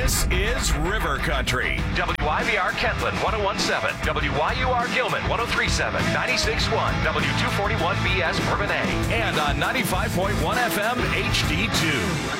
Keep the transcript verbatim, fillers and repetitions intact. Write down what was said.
This is River Country. W I V R Kentland one oh one point seven, W Y U R Gilman one oh three point seven, ninety-six point one, W two forty-one B S Bourbonnais, And on ninety-five point one F M H D two.